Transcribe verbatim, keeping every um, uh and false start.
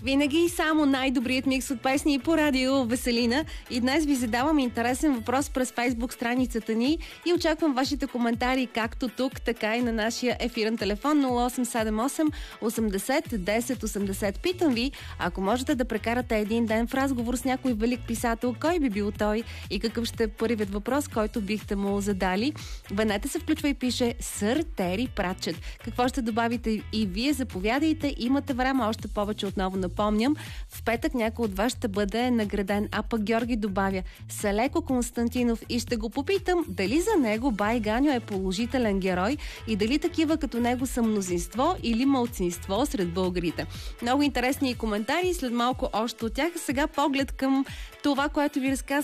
Винаги само най-добрият микс от песни по радио Веселина. И днес ви задавам интересен въпрос през Фейсбук страницата ни и очаквам вашите коментари както тук, така и на нашия ефирен телефон нула осем седем осем осемдесет десет осемдесет. Питам ви, ако можете да прекарате един ден в разговор с някой велик писател, кой би бил той и какъв ще е първият въпрос, който бихте му задали? Венета се включва и пише Сър Тери Пратчет. Какво ще добавите и вие? Заповядайте, имате време още повече. Отново напомням, в петък някой от вас ще бъде награден, а пък Георги добавя Селеко Константинов и ще го попитам дали за него Бай Ганьо е положителен герой и дали такива като него са мнозинство или малцинство сред българите. Много интересни коментари, след малко още от тях. Сега поглед към това, което ви разказвам